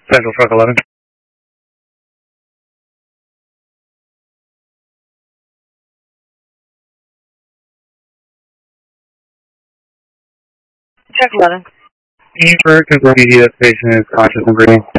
Central Truck 11. Truck 11. Can you confirm the patient is conscious and breathing?